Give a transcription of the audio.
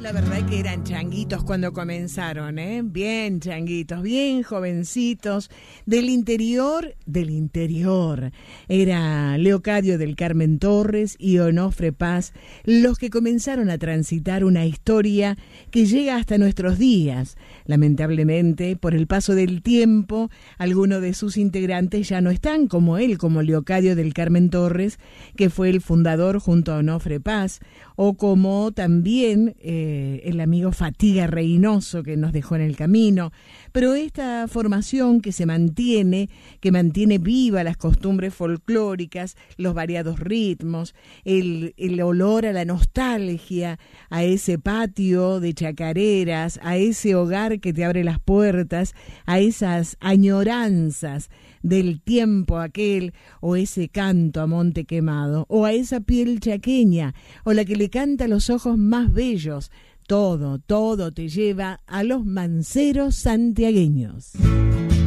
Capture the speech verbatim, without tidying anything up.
La verdad que eran changuitos cuando comenzaron, ¿eh? Bien changuitos, bien jovencitos, del interior, del interior. Era Leocadio del Carmen Torres y Onofre Paz los que comenzaron a transitar una historia que llega hasta nuestros días. Lamentablemente, por el paso del tiempo, algunos de sus integrantes ya no están, como él, como Leocadio del Carmen Torres, que fue el fundador junto a Onofre Paz, o como también eh, el amigo Fatiga Reynoso, que nos dejó en el camino. Pero esta formación que se mantiene, que mantiene viva las costumbres folclóricas, los variados ritmos, el, el olor a la nostalgia, a ese patio de chacareras, a ese hogar que te abre las puertas, a esas añoranzas del tiempo aquel, o ese canto a monte quemado, o a esa piel chaqueña, o la que le canta los ojos más bellos. Todo, todo te lleva a los manceros santiagueños.